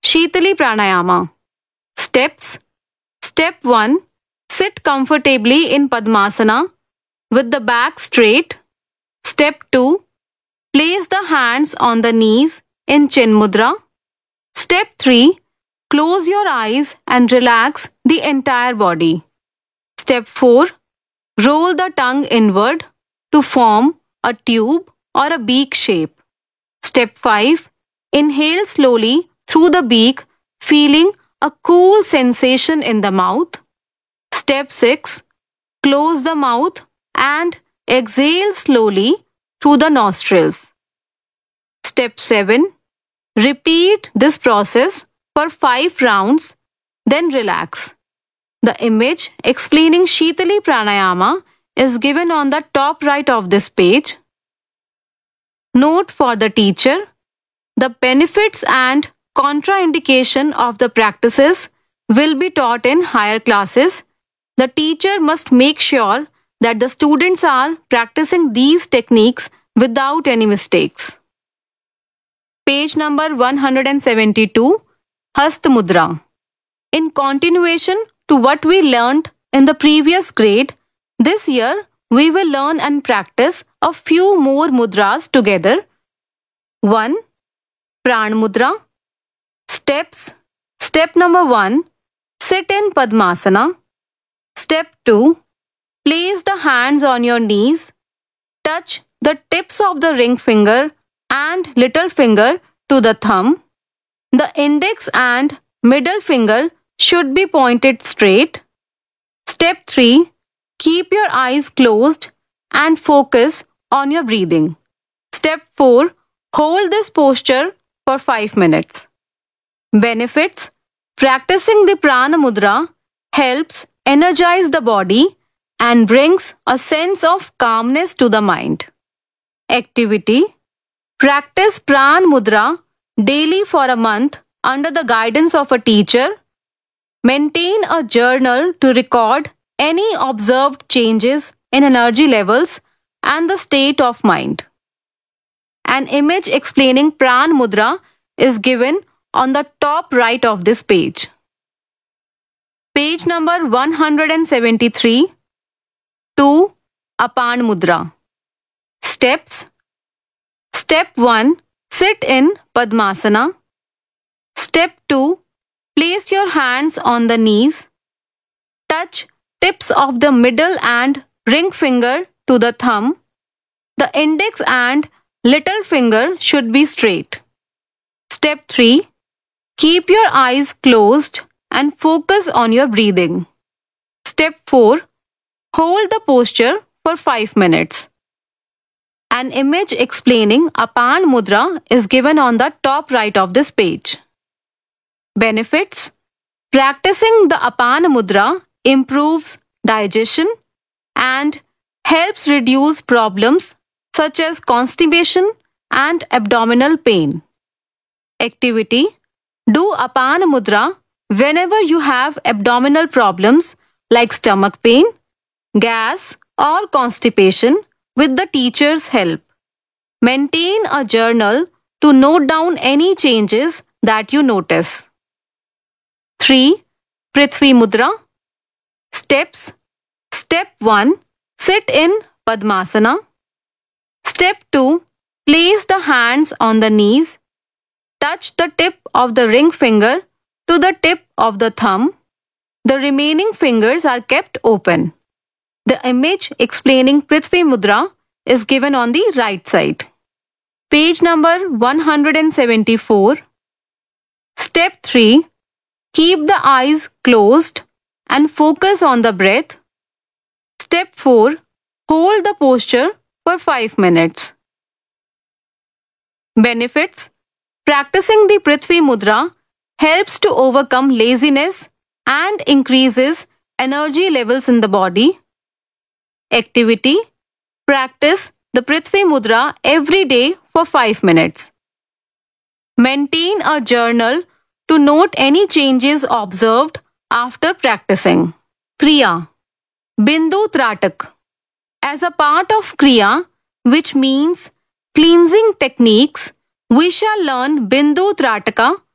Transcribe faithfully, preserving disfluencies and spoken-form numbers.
Shitali Pranayama. Steps. Step one. Sit comfortably in Padmasana with the back straight. Step two. Place the hands on the knees in Chin Mudra. Step three. Close your eyes and relax the entire body. Step four. Roll the tongue inward to form a tube or a beak shape. Step five. Inhale slowly through the beak, feeling a cool sensation in the mouth. Step six. Close the mouth and exhale slowly through the nostrils. Step seven. Repeat this process for five rounds, then relax. The image explaining Shitali Pranayama is given on the top right of this page. Note for the teacher: the benefits and contraindication of the practices will be taught in higher classes. The teacher must make sure that the students are practicing these techniques without any mistakes. Page number one hundred seventy-two, Hast Mudra. In continuation to what we learned in the previous grade, this year we will learn and practice a few more mudras together. one. Pran Mudra. Steps. Step number one. Sit in Padmasana. Step two. Place the hands on your knees. Touch the tips of the ring finger and little finger to the thumb. The index and middle finger should be pointed straight. Step three. Keep your eyes closed and focus on your breathing. Step four. Hold this posture for five minutes. Benefits. Practicing the Prana Mudra helps energize the body and brings a sense of calmness to the mind. Activity. Practice Pran Mudra daily for a month under the guidance of a teacher. Maintain a journal to record any observed changes in energy levels and the state of mind. An image explaining Pran Mudra is given on the top right of this page. Page number one hundred seventy-three. two. Apan Mudra. Steps. Step one. Sit in Padmasana. Step two. Place your hands on the knees. Touch tips of the middle and ring finger to the thumb. The index and little finger should be straight. Step three. Keep your eyes closed and focus on your breathing. Step four. Hold the posture for five minutes. An image explaining Apan Mudra is given on the top right of this page. Benefits. Practicing the Apan Mudra improves digestion and helps reduce problems such as constipation and abdominal pain. Activity. Do Apan Mudra whenever you have abdominal problems like stomach pain, gas, or constipation with the teacher's help. Maintain a journal to note down any changes that you notice. three. Prithvi Mudra. Steps. Step one. Sit in Padmasana. Step two. Place the hands on the knees. Touch the tip of the ring finger to the tip of the thumb. The remaining fingers are kept open. The image explaining Prithvi Mudra is given on the right side. Page number one hundred seventy-four. Step three. Keep the eyes closed and focus on the breath. Step four. Hold the posture for five minutes. Benefits. Practicing the Prithvi Mudra helps to overcome laziness and increases energy levels in the body. Activity. Practice the Prithvi Mudra every day for five minutes. Maintain a journal to note any changes observed after practicing. Kriya. Bindu Tratak. As a part of Kriya, which means cleansing techniques, we shall learn Bindu Trataka